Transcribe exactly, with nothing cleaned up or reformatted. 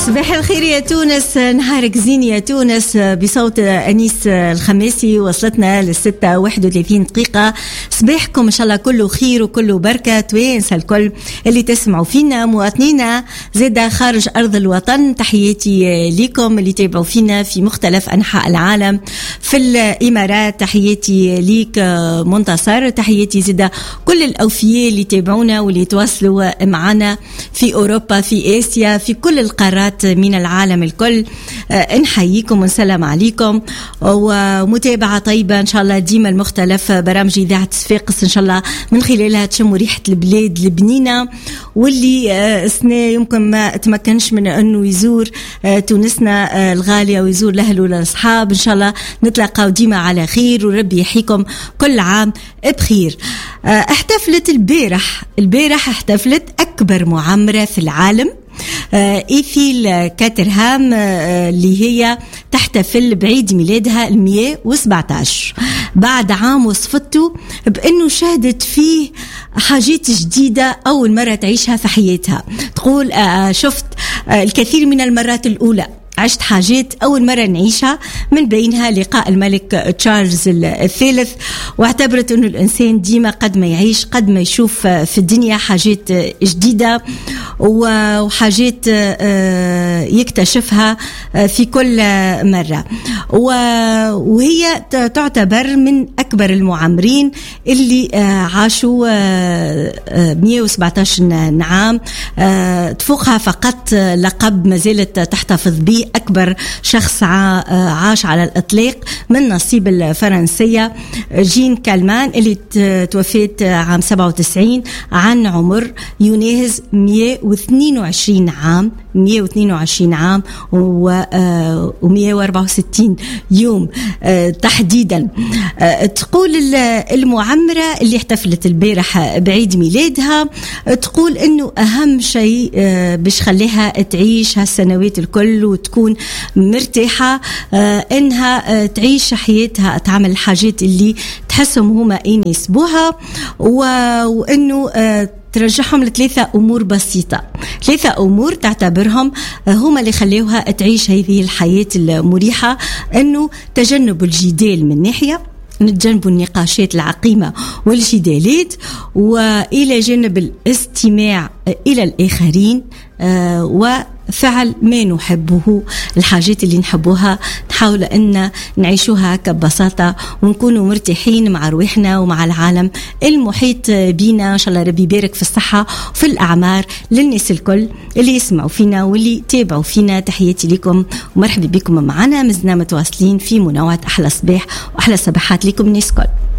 صباح الخير يا تونس، نهارك زين يا تونس. بصوت أنيس الخماسي وصلتنا للستة واحد وثلاثين دقيقة. صباحكم إن شاء الله كله خير وكله بركة. توانسة الكل اللي تسمعوا فينا، مواطنينا زادة خارج أرض الوطن، تحياتي لكم اللي تابعوا فينا في مختلف أنحاء العالم. في الإمارات تحياتي ليك منتصر، تحياتي زادة كل الأوفياء اللي تابعونا واللي تواصلوا معنا في أوروبا، في آسيا، في كل القارات من العالم الكل. أه نحييكم ونسلم عليكم، ومتابعة طيبة إن شاء الله ديما المختلف برامج إذاعة صفاقس إن شاء الله من خلالها تشموا ريحة البلاد البنينة، واللي أه سنة يمكن ما تمكنش من أنه يزور أه تونسنا أه الغالية ويزور الأهل والأصحاب. إن شاء الله نتلاقاو ديما على خير وربي يحييكم كل عام بخير. أه احتفلت البارح البارح احتفلت أكبر معمرة في العالم، إيفيل كاترهام، اللي هي تحتفل بعيد ميلادها المئة وسبعة عشر بعد عام وصفته بأنه شهدت فيه حاجات جديدة أول مرة تعيشها في حياتها. تقول شفت الكثير من المرات الأولى، عشت حاجات أول مرة نعيشها، من بينها لقاء الملك تشارلز الثالث، واعتبرت أنه الإنسان ديما قد ما يعيش قد ما يشوف في الدنيا حاجات جديدة وحاجات يكتشفها في كل مرة. وهي تعتبر من أكبر المعمرين اللي عاشوا مئة وسبعة عشر عام، تفوقها فقط لقب ما زالت تحتفظ به أكبر شخص عاش على الإطلاق من نصيب الفرنسية جين كالمان، اللي توفيت عام سبعة وتسعين عن عمر يناهز مئة واثنين وعشرين عام مئة واثنين وعشرين عام ومئة وأربعة وستين يوم تحديدا. تقول المعمرة اللي احتفلت البارح بعيد ميلادها، تقول انه اهم شيء باش خليها تعيش هالسنوات الكل وتكون مرتاحة انها تعيش حياتها، تعمل الحاجات اللي تحسهم هما يناسبوها، وانه ترجعهم لثلاثة أمور بسيطة. ثلاثة أمور تعتبرهم هما اللي خليوها تعيش هذه الحياة المريحة، أنه تجنب الجدال من ناحية، نتجنبوا النقاشات العقيمة والجدالات، وإلى جانب الاستماع إلى الآخرين، آه وفعل ما نحبه، الحاجات اللي نحبوها نحاول أن نعيشوها ببساطة ونكونوا مرتاحين مع روحنا ومع العالم المحيط بينا. إن شاء الله ربي يبارك في الصحة وفي الأعمار للناس الكل اللي يسمعوا فينا واللي تابعوا فينا. تحياتي لكم ومرحبا بكم معنا، مازلنا متواصلين في منوعة أحلى صباح وأحلى صباحات لكم الناس كل.